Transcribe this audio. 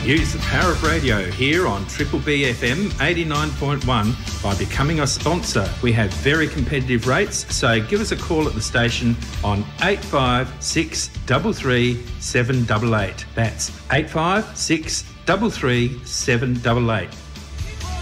Use the power of radio here on Triple B FM 89.1 by becoming a sponsor. We have very competitive rates, so give us a call at the station on 856 33 788. That's 856 33 788.